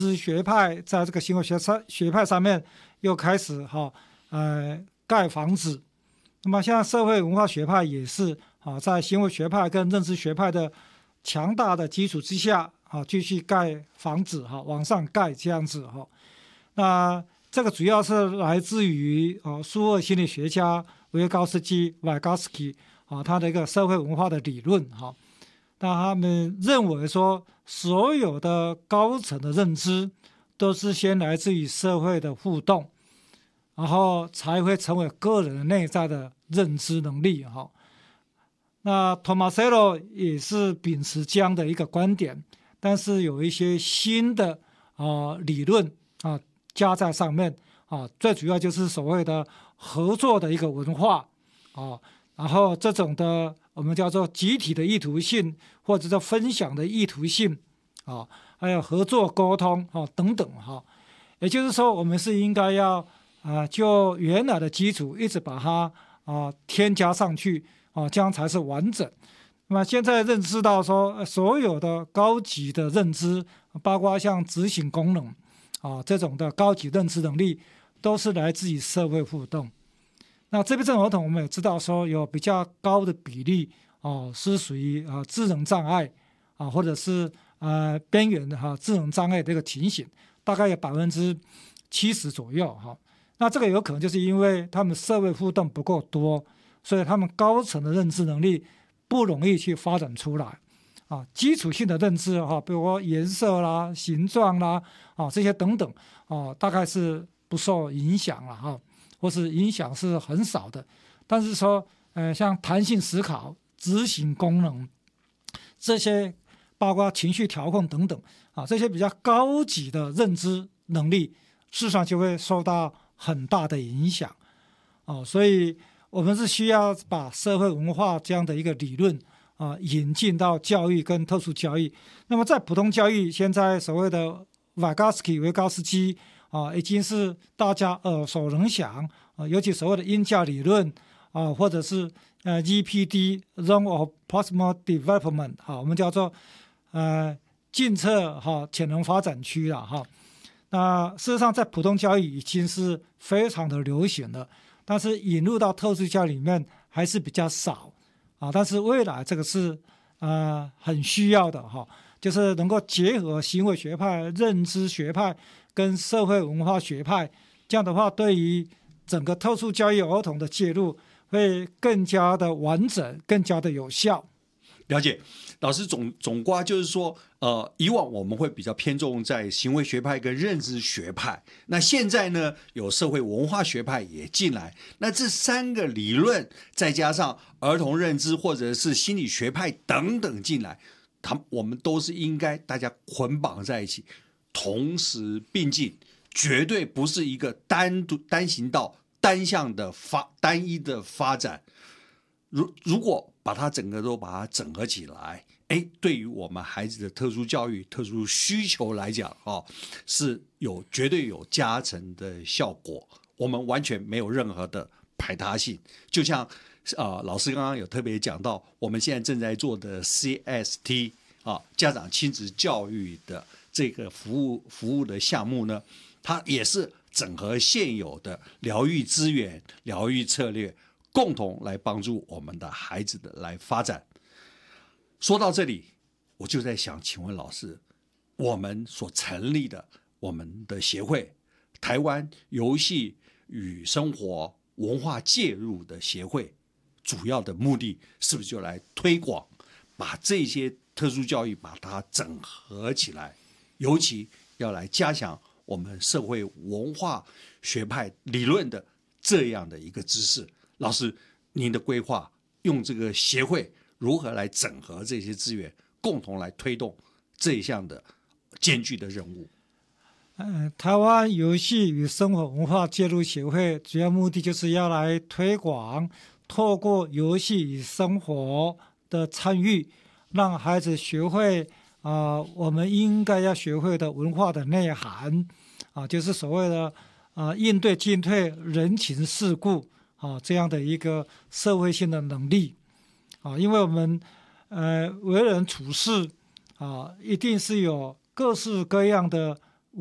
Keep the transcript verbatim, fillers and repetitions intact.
学派在这个行为学学派上面又开始哈呃盖房子。那么现在社会文化学派也是啊，在行为学派跟认知学派的强大的基础之下啊，继续盖房子哈，往上盖这样子哈。那这个主要是来自于啊苏俄心理学家维高斯基 （Vygotsky） 啊，他的一个社会文化的理论哈。那他们认为说，所有的高层的认知都是先来自于社会的互动，然后才会成为个人内在的认知能力哈。那 Tomasello 也是秉持这样的一个观点，但是有一些新的啊、呃、理论啊加在上面啊，最主要就是所谓的合作的一个文化啊，然后这种的我们叫做集体的意图性，或者说分享的意图性啊，还有合作沟通啊等等哈。也就是说，我们是应该要啊就原来的基础一直把它啊添加上去啊，这样才是完整。那么现在认知到说，所有的高级的认知，包括像执行功能啊这种的高级认知能力，都是来自于社会互动。那自闭症儿童我们也知道说，有比较高的比例哦、啊、是属于啊智能障碍啊，或者是呃边缘的哈、啊、智能障碍的一个情形，大概有百分之七十左右哈、啊。那这个有可能就是因为他们社会互动不够多，所以他们高层的认知能力不容易去发展出来啊。基础性的认知哈、啊，比如说颜色啦、形状啦啊这些等等啊，大概是不受影响了哈。或是影响是很少的，但是说，呃，像弹性思考、执行功能这些，包括情绪调控等等啊，这些比较高级的认知能力，事实上就会受到很大的影响哦。所以，我们是需要把社会文化这样的一个理论啊引进到教育跟特殊教育。那么，在普通教育，现在所谓的瓦高斯基维高斯基。啊，已经是大家耳熟能详啊，尤其所谓的音教理论啊，或者是呃 E P D（Zone of Proximal Development） 哈，我们叫做呃近侧哈潜能发展区了哈。那事实上，在普通教育已经是非常的流行了，但是引入到特殊教育里面还是比较少啊。但是未来这个是呃很需要的哈，就是能够结合行为学派、认知学派跟社会文化学派，这样的话，对于整个特殊教育儿童的介入会更加的完整，更加的有效。 了解，老师总总括就是说，呃，以往我们会比较偏重在行为学派跟认知学派，那现在呢，有社会文化学派也进来，那这三个理论再加上儿童认知或者是心理学派等等进来，他我们都是应该大家捆绑在一起。同时并进，绝对不是一个单独单行道、单向的发单一的发展。如如果把它整个都把它整合起来，哎，对于我们孩子的特殊教育、特殊需求来讲，哦，是有绝对有加成的效果。我们完全没有任何的排他性，就像呃老师刚刚有特别讲到，我们现在正在做的 C S T 啊，家长亲子教育的。这个服务服务的项目呢，它也是整合现有的疗愈资源、疗愈策略，共同来帮助我们的孩子的来发展。说到这里，我就在想，请问老师，我们所成立的我们的协会——台湾游戏与生活文化介入的协会，主要的目的是不是就来推广，把这些特殊教育把它整合起来？尤其要来加强我们社会文化学派理论的这样的一个知识。老师，您的规划用这个协会如何来整合这些资源，共同来推动这一项的艰巨的任务？ 呃，台湾游戏与生活文化介入协会主要目的就是要来推广，透过游戏与生活的参与，让孩子学会啊、呃，我们应该要学会的文化的内涵啊，就是所谓的啊、呃、应对进退、人情世故啊这样的一个社会性的能力啊，因为我们呃为人处事啊，一定是有各式各样的